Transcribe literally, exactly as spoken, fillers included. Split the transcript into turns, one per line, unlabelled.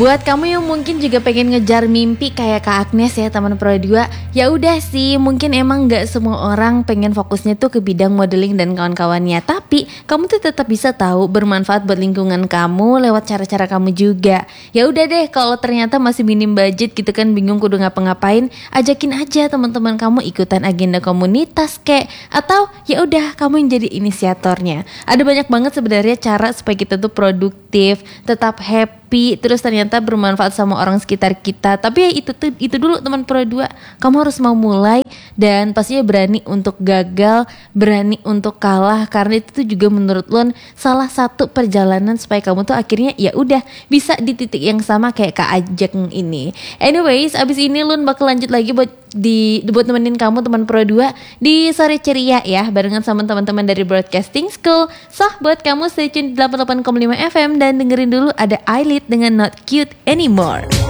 Buat kamu yang mungkin juga pengen ngejar mimpi kayak Kak Agnes ya teman Pro dua, ya udah sih, mungkin emang nggak semua orang pengen fokusnya tuh ke bidang modeling dan kawan-kawannya, tapi kamu tuh tetap bisa tahu bermanfaat buat lingkungan kamu lewat cara-cara kamu juga. Ya udah deh, kalau ternyata masih minim budget gitu kan, bingung kudu ngapa-ngapain, ajakin aja teman-teman kamu ikutan agenda komunitas kek, atau ya udah kamu yang jadi inisiatornya. Ada banyak banget sebenarnya cara supaya kita tuh produktif, tetap happy, terus ternyata bermanfaat sama orang sekitar kita. Tapi ya itu tuh itu dulu teman Pro dua, kamu harus mau mulai dan pastinya berani untuk gagal, berani untuk kalah, karena itu tuh juga menurut Lun salah satu perjalanan supaya kamu tuh akhirnya ya udah bisa di titik yang sama kayak Kak Ajeng ini. Anyways, abis ini Lun bakal lanjut lagi buat di buat nemenin kamu teman Pro dua di sore ceria ya, barengan sama teman-teman dari Broadcasting School. So buat kamu stay tune di delapan puluh delapan koma lima F M dan dengerin dulu ada Eyelid dengan Not Cute Anymore.